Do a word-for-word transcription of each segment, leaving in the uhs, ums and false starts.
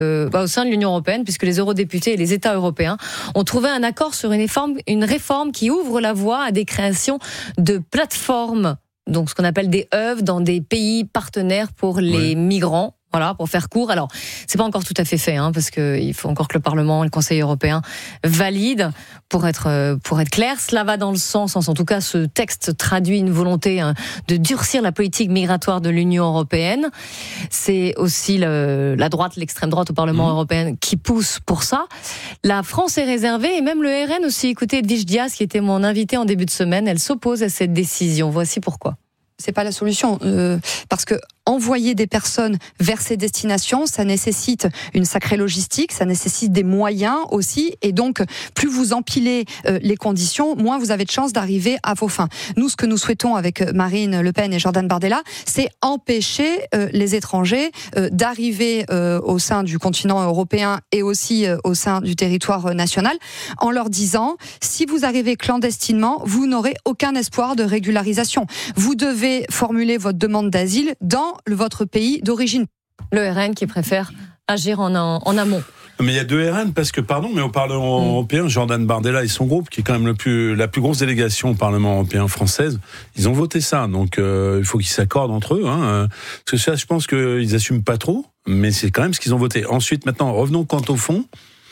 Euh, bah, au sein de l'Union européenne, puisque les eurodéputés et les États européens ont trouvé un accord sur une réforme, une réforme qui ouvre la voie à des créations de plateformes, donc ce qu'on appelle des hubs dans des pays partenaires pour les ouais. migrants. Voilà, pour faire court. Alors, c'est pas encore tout à fait fait, hein, parce que il faut encore que le Parlement et le Conseil européen valident. Pour être pour être clair, cela va dans le sens, en tout cas, ce texte traduit une volonté hein, de durcir la politique migratoire de l'Union européenne. C'est aussi le, la droite, l'extrême droite au Parlement mmh. européen qui pousse pour ça. La France est réservée, et même le R N aussi. Écoutez, Edwige Diaz, qui était mon invitée en début de semaine, elle s'oppose à cette décision. Voici pourquoi. C'est pas la solution, euh, parce que envoyer des personnes vers ces destinations, ça nécessite une sacrée logistique, ça nécessite des moyens aussi, et donc plus vous empilez euh, les conditions, moins vous avez de chances d'arriver à vos fins. Nous, ce que nous souhaitons avec Marine Le Pen et Jordan Bardella, c'est empêcher euh, les étrangers euh, d'arriver euh, au sein du continent européen et aussi euh, au sein du territoire national, en leur disant, si vous arrivez clandestinement, vous n'aurez aucun espoir de régularisation. Vous devez formuler votre demande d'asile dans le, votre pays d'origine. Le R N qui préfère agir en, en amont. Mais il y a deux R N parce que, pardon, mais au Parlement mmh. européen, Jordan Bardella et son groupe, qui est quand même le plus, la plus grosse délégation au Parlement européen française, ils ont voté ça. Donc euh, il faut qu'ils s'accordent entre eux. Hein. Parce que ça, je pense qu'ils n'assument pas trop, mais c'est quand même ce qu'ils ont voté. Ensuite, maintenant, revenons quant au fond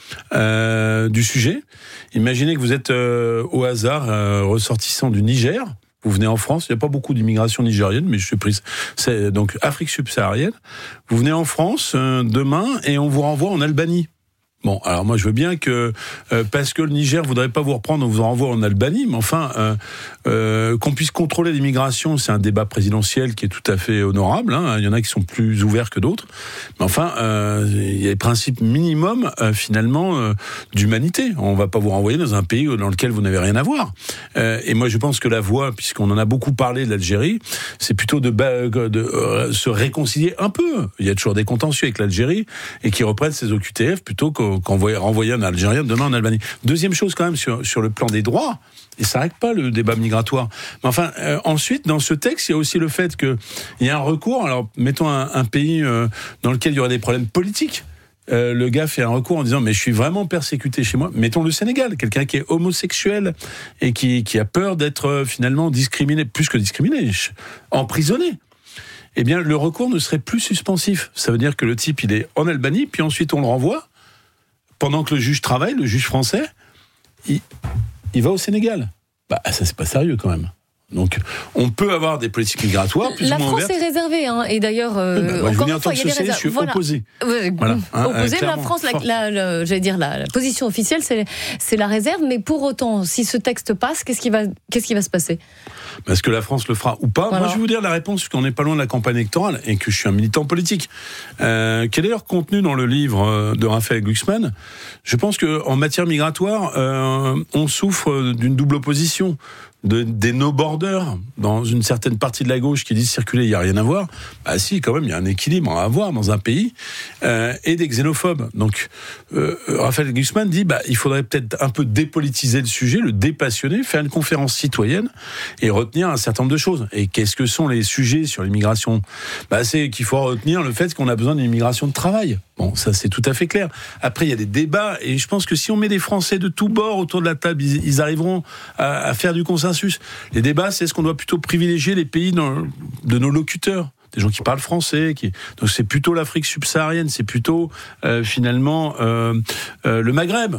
euh, du sujet. Imaginez que vous êtes euh, au hasard euh, ressortissant du Niger. Vous venez en France, il n'y a pas beaucoup d'immigration nigérienne, mais je suis prise. C'est donc Afrique subsaharienne. Vous venez en France euh, demain et on vous renvoie en Albanie. Bon, alors moi je veux bien que euh, parce que le Niger voudrait pas vous reprendre, on vous renvoie en Albanie, mais enfin euh, euh, qu'on puisse contrôler l'immigration, c'est un débat présidentiel qui est tout à fait honorable. Hein. Il y en a qui sont plus ouverts que d'autres, mais enfin euh, il y a les principes minimums euh, finalement euh, d'humanité. On va pas vous renvoyer dans un pays dans lequel vous n'avez rien à voir. Euh, et moi je pense que la voie, puisqu'on en a beaucoup parlé de l'Algérie, c'est plutôt de, de, de euh, se réconcilier un peu. Il y a toujours des contentieux avec l'Algérie et qui reprennent ses O Q T F plutôt que qu'on va renvoyer un Algérien demain en Albanie. Deuxième chose quand même sur, sur le plan des droits, et ça n'arrête pas le débat migratoire. Mais enfin, euh, ensuite, dans ce texte, il y a aussi le fait qu'il y a un recours, alors mettons un, un pays euh, dans lequel il y aurait des problèmes politiques. Euh, le gars fait un recours en disant mais je suis vraiment persécuté chez moi. Mettons le Sénégal, quelqu'un qui est homosexuel et qui, qui a peur d'être euh, finalement discriminé, plus que discriminé, emprisonné. Eh bien, le recours ne serait plus suspensif. Ça veut dire que le type, il est en Albanie, puis ensuite on le renvoie. Pendant que le juge travaille, le juge français, il, il va au Sénégal. Bah, ça, c'est pas sérieux quand même. Donc, on peut avoir des politiques migratoires plus la ou moins France ouvertes. est réservée, hein, et d'ailleurs, euh, bah, encore je une fois, il y a des réserves. Je suis voilà. opposé. Euh, voilà. Hein, opposé, euh, la France, la, la, la, j'allais dire, la, la position officielle, c'est, c'est la réserve, mais pour autant, si ce texte passe, qu'est-ce qui va, qu'est-ce qui va se passer ? Est-ce que la France le fera ou pas ? Voilà. Moi, je vais vous dire la réponse, puisqu'on n'est pas loin de la campagne électorale et que je suis un militant politique, euh, qui est d'ailleurs contenu dans le livre de Raphaël Glucksmann. Je pense qu'en matière migratoire, euh, on souffre d'une double opposition. De, des no-borders dans une certaine partie de la gauche qui disent circuler, il n'y a rien à voir. Bah si, quand même, il y a un équilibre à avoir dans un pays, euh, et des xénophobes. Donc, euh, Raphaël Glucksmann dit, bah, il faudrait peut-être un peu dépolitiser le sujet, le dépassionner, faire une conférence citoyenne et retenir un certain nombre de choses. Et qu'est-ce que sont les sujets sur l'immigration ? Bah, c'est qu'il faut retenir le fait qu'on a besoin d'une immigration de travail. Bon, ça c'est tout à fait clair. Après, il y a des débats, et je pense que si on met des Français de tous bords autour de la table, ils, ils arriveront à, à faire du consensus. Les débats, c'est est-ce qu'on doit plutôt privilégier les pays dans, de nos locuteurs, des gens qui parlent français, qui... donc c'est plutôt l'Afrique subsaharienne, c'est plutôt euh, finalement euh, euh, le Maghreb,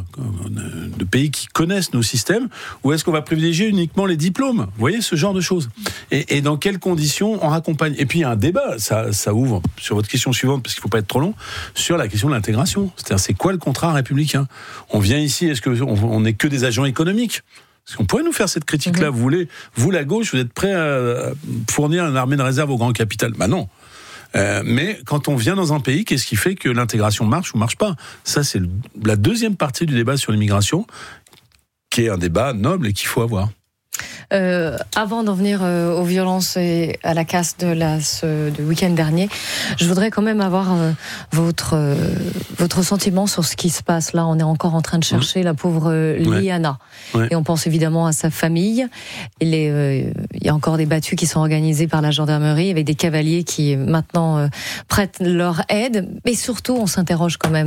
de pays qui connaissent nos systèmes, ou est-ce qu'on va privilégier uniquement les diplômes ? Vous voyez, ce genre de choses. Et, et dans quelles conditions on raccompagne ? Et puis il y a un débat, ça, ça ouvre sur votre question suivante, parce qu'il ne faut pas être trop long, sur la question de l'intégration. C'est-à-dire, c'est quoi le contrat républicain ? On vient ici, est-ce qu'on n'est que des agents économiques ? Parce qu'on pourrait nous faire cette critique-là. Mmh. Vous voulez, vous la gauche, vous êtes prêt à fournir une armée de réserve au grand capital ? Bah non. Euh, mais quand on vient dans un pays, qu'est-ce qui fait que l'intégration marche ou marche pas ? Ça, c'est la deuxième partie du débat sur l'immigration, qui est un débat noble et qu'il faut avoir. Euh, avant d'en venir euh, aux violences et à la casse de la ce, du week-end dernier, je voudrais quand même avoir euh, votre euh, votre sentiment sur ce qui se passe là. On est encore en train de chercher mmh. la pauvre euh, Liana, ouais. et on pense évidemment à sa famille. Il est, euh, il y a encore des battues qui sont organisées par la gendarmerie avec des cavaliers qui maintenant euh, prêtent leur aide, mais surtout on s'interroge quand même.